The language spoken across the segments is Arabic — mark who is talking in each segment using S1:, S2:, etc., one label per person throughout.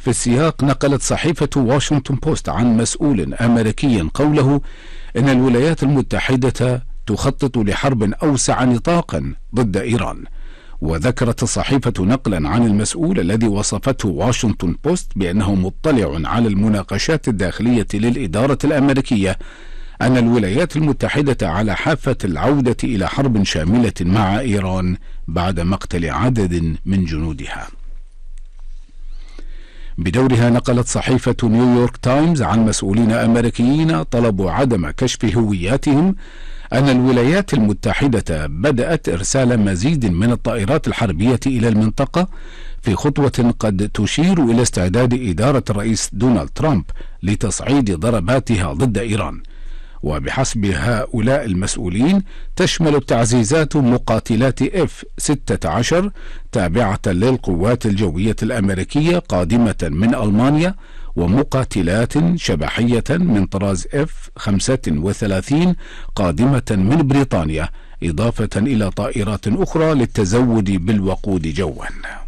S1: في السياق نقلت صحيفة واشنطن بوست عن مسؤول أمريكي قوله إن الولايات المتحدة تخطط لحرب أوسع نطاقا ضد إيران. وذكرت الصحيفة نقلا عن المسؤول الذي وصفته واشنطن بوست بأنه مطلع على المناقشات الداخلية للإدارة الأمريكية أن الولايات المتحدة على حافة العودة إلى حرب شاملة مع إيران بعد مقتل عدد من جنودها. بدورها نقلت صحيفة نيويورك تايمز عن مسؤولين أمريكيين طلبوا عدم كشف هوياتهم أن الولايات المتحدة بدأت إرسال مزيد من الطائرات الحربية إلى المنطقة في خطوة قد تشير إلى استعداد إدارة الرئيس دونالد ترامب لتصعيد ضرباتها ضد إيران. وبحسب هؤلاء المسؤولين تشمل التعزيزات مقاتلات F-16 تابعة للقوات الجوية الأمريكية قادمة من ألمانيا، ومقاتلات شبحية من طراز F-35 قادمة من بريطانيا، إضافة إلى طائرات أخرى للتزود بالوقود جوا.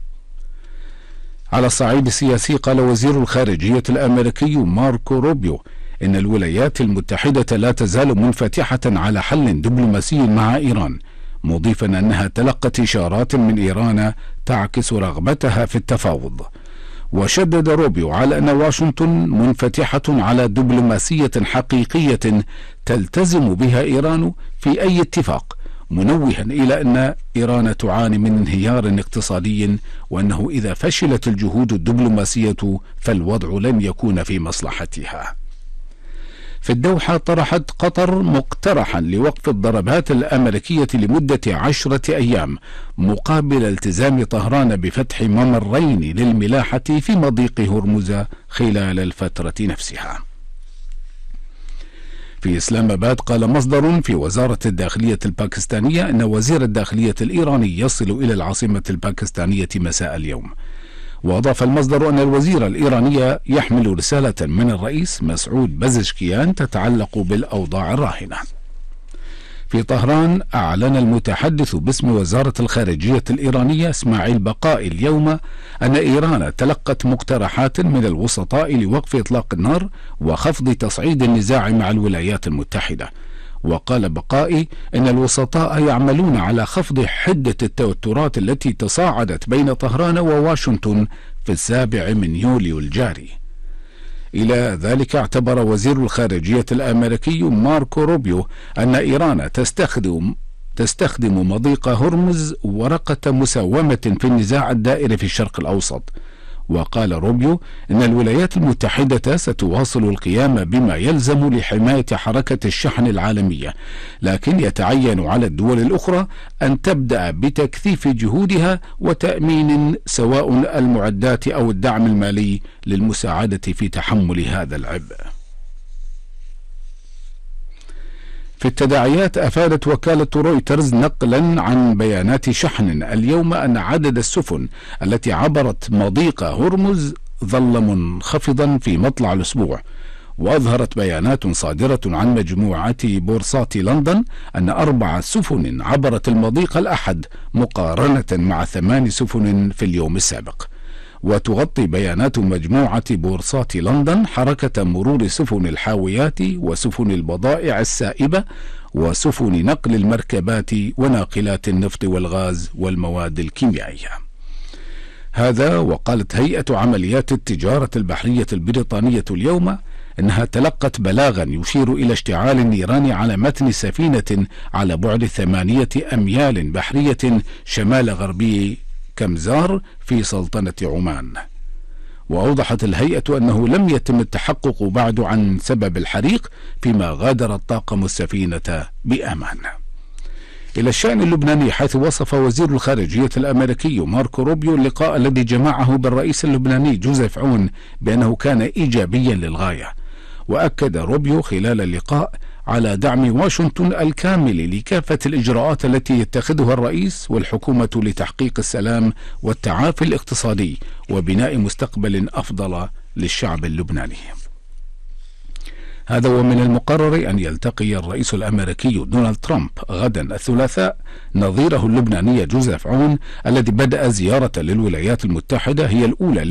S1: على الصعيد السياسي قال وزير الخارجية الأمريكي ماركو روبيو إن الولايات المتحدة لا تزال منفتحة على حل دبلوماسي مع إيران، مضيفا أنها تلقت إشارات من إيران تعكس رغبتها في التفاوض. وشدد روبيو على أن واشنطن منفتحة على دبلوماسية حقيقية تلتزم بها إيران في أي اتفاق، منوها إلى أن إيران تعاني من انهيار اقتصادي، وأنه إذا فشلت الجهود الدبلوماسية فالوضع لن يكون في مصلحتها. في الدوحة طرحت قطر مقترحا لوقف الضربات الأمريكية لمدة 10 أيام مقابل التزام طهران بفتح ممرين للملاحة في مضيق هرمز خلال الفترة نفسها. في إسلام آباد قال مصدر في وزارة الداخلية الباكستانية أن وزير الداخلية الإيراني يصل إلى العاصمة الباكستانية مساء اليوم. وأضاف المصدر أن الوزير الإيراني يحمل رسالة من الرئيس مسعود بزشكيان تتعلق بالأوضاع الراهنة. في طهران أعلن المتحدث باسم وزارة الخارجية الإيرانية إسماعيل بقائي اليوم أن إيران تلقت مقترحات من الوسطاء لوقف إطلاق النار وخفض تصعيد النزاع مع الولايات المتحدة. وقال بقائي إن الوسطاء يعملون على خفض حدة التوترات التي تصاعدت بين طهران وواشنطن في 7 يوليو الجاري. إلى ذلك اعتبر وزير الخارجية الأمريكي ماركو روبيو أن إيران تستخدم مضيق هرمز ورقة مساومة في النزاع الدائر في الشرق الأوسط. وقال روبيو إن الولايات المتحدة ستواصل القيام بما يلزم لحماية حركة الشحن العالمية، لكن يتعين على الدول الأخرى أن تبدأ بتكثيف جهودها وتأمين سواء المعدات أو الدعم المالي للمساعدة في تحمل هذا العبء. في التداعيات أفادت وكالة رويترز نقلا عن بيانات شحن اليوم أن عدد السفن التي عبرت مضيق هرمز ظل منخفضا في مطلع الأسبوع. وأظهرت بيانات صادرة عن مجموعة بورصات لندن أن 4 سفن عبرت المضيق الأحد مقارنة مع 8 سفن في اليوم السابق. وتغطي بيانات مجموعة بورصات لندن حركة مرور سفن الحاويات وسفن البضائع السائبة وسفن نقل المركبات وناقلات النفط والغاز والمواد الكيميائية. هذا وقالت هيئة عمليات التجارة البحرية البريطانية اليوم إنها تلقت بلاغا يشير إلى اشتعال النيران على متن سفينة على بعد 8 أميال بحرية شمال غربي كمزار في سلطنة عمان. وأوضحت الهيئة أنه لم يتم التحقق بعد عن سبب الحريق، فيما غادر الطاقم السفينة بأمان. إلى الشأن اللبناني، حيث وصف وزير الخارجية الأمريكي ماركو روبيو اللقاء الذي جمعه بالرئيس اللبناني جوزيف عون بأنه كان إيجابيا للغاية. وأكد روبيو خلال اللقاء على دعم واشنطن الكامل لكافة الإجراءات التي يتخذها الرئيس والحكومة لتحقيق السلام والتعافي الاقتصادي وبناء مستقبل أفضل للشعب اللبناني. هذا ومن المقرر أن يلتقي الرئيس الأمريكي دونالد ترامب غدا الثلاثاء نظيره اللبناني جوزيف عون الذي بدأ زيارة للولايات المتحدة هي الأولى